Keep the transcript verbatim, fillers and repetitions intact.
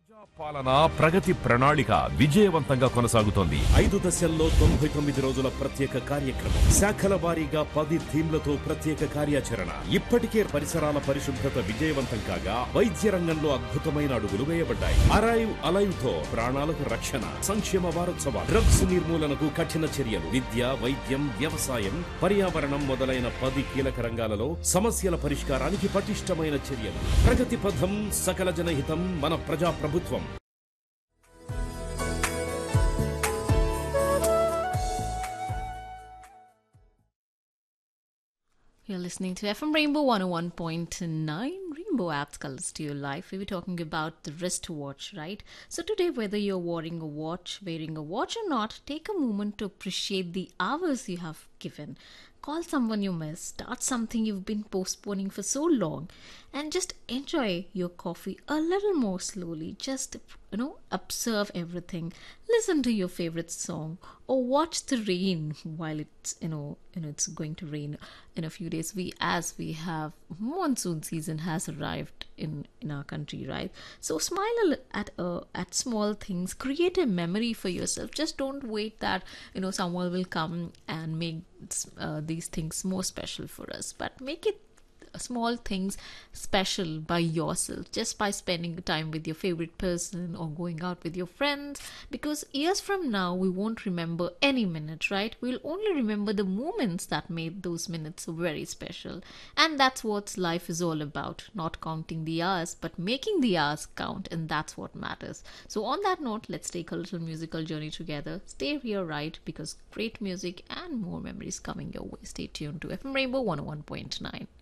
పాలన ప్రగతి ప్రణాళిక విజయవంతంగా కొనసాగుతోంది. ఐదు దశల్లో తొంభై తొమ్మిది రోజుల ప్రత్యేక కార్యక్రమం, శాఖల వారీగా పది థీమ్లతో ప్రత్యేక కార్యాచరణ. ఇప్పటికే పరిసరాల పరిశుభ్రత విజయవంతం కాగా వైద్య రంగంలో అద్భుతమైన అడుగులు వేయబడ్డాయి. అరైవ్ అలైవ్ తో ప్రాణాలకు రక్షణ. సంక్షేమ వారోత్సవాలు, డ్రగ్స్ నిర్మూలనకు కఠిన చర్యలు, విద్య, వైద్యం, వ్యవసాయం, పర్యావరణం మొదలైన పది కీలక రంగాలలో సమస్యల పరిష్కారానికి పటిష్టమైన చర్యలు. ప్రగతి పథం, సకల జనహితం, మన ప్రజా ప్రభుత్వం. You're listening to F M Rainbow one oh one point nine, Rainbow Apps Colors to Your Life. We were talking about the wristwatch, right? So today, whether you're wearing a watch, wearing a watch or not, take a moment to appreciate the hours you have given. Call someone you miss, start something you've been postponing for so long, and just enjoy your coffee a little more slowly. Just, you know, observe everything. Listen to your favorite song or watch the rain while it's, you know, you know, it's going to rain in a few days. We, as we have monsoon season has arrived in, in our country, right? So smile a li- at uh, at small things. Create a memory for yourself. Just don't wait that, you know, someone will come and make uh, these things more special for us, but make it small things special by yourself, just by spending time with your favorite person or going out with your friends, because years from now we won't remember any minute, right? We'll only remember the moments that made those minutes very special. And that's what life is all about, not counting the hours but making the hours count, and that's what matters. So on that note, let's take a little musical journey together. Stay here, right? Because great music and more memories coming your way. Stay tuned to F M Rainbow one oh one point nine.